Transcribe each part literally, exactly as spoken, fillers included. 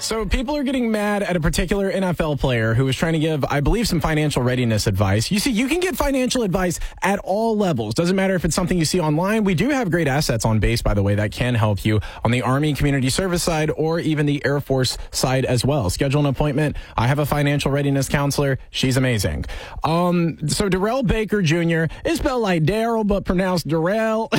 So people are getting mad at a particular N F L player who was trying to give, I believe, some financial readiness advice. You see, you can get financial advice at all levels. Doesn't matter if it's something you see online. We do have great assets on base, by the way, that can help you on the Army community service side or even the Air Force side as well. Schedule an appointment. I have a financial readiness counselor. She's amazing. Um, so Darrell Baker Junior is spelled like Daryl, but pronounced Darrell.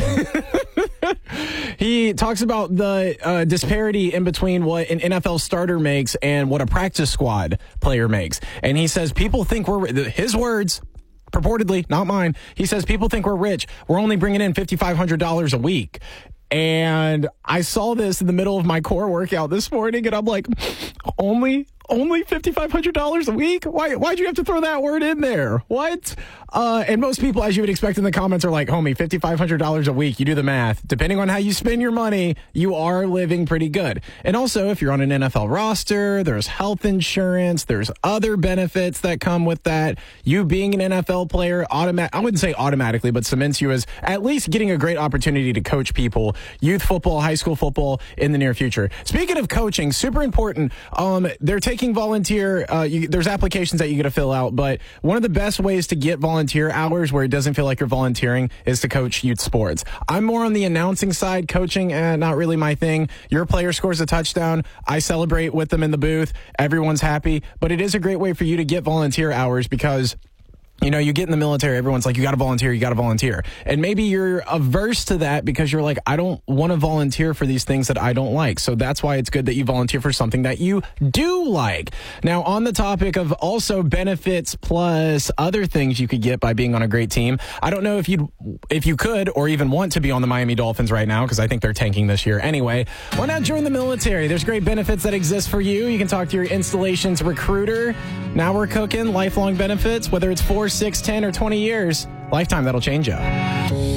He talks about the uh, disparity in between what an N F L starter makes and what a practice squad player makes. And he says people think we're, his words, purportedly, not mine, he says people think we're rich. We're only bringing in five thousand five hundred dollars a week. And I saw this in the middle of my core workout this morning, and I'm like, only... Only five thousand five hundred dollars a week? Why, why'd you have to throw that word in there? What? Uh, and most people, as you would expect in the comments, are like, homie, five thousand five hundred dollars a week. You do the math. Depending on how you spend your money, you are living pretty good. And also, if you're on an N F L roster, there's health insurance, there's other benefits that come with that. You being an N F L player, automatic, I wouldn't say automatically, but cements you as at least getting a great opportunity to coach people, youth football, high school football in the near future. Speaking of coaching, super important. Um, they're taking volunteer, uh, you, there's applications that you get to fill out, but one of the best ways to get volunteer hours where it doesn't feel like you're volunteering is to coach youth sports. I'm more on the announcing side, coaching, eh, not really my thing. Your player scores a touchdown, I celebrate with them in the booth, everyone's happy, but it is a great way for you to get volunteer hours because you know, you get in the military, everyone's like, you got to volunteer, you got to volunteer. And maybe you're averse to that because you're like, I don't want to volunteer for these things that I don't like. So that's why it's good that you volunteer for something that you do like. Now, on the topic of also benefits plus other things you could get by being on a great team, I don't know if you if you could or even want to be on the Miami Dolphins right now because I think they're tanking this year anyway. Why not join the military? There's great benefits that exist for you. You can talk to your installations recruiter. Now we're cooking lifelong benefits, whether it's four, six, ten, or twenty years. Lifetime, that'll change you.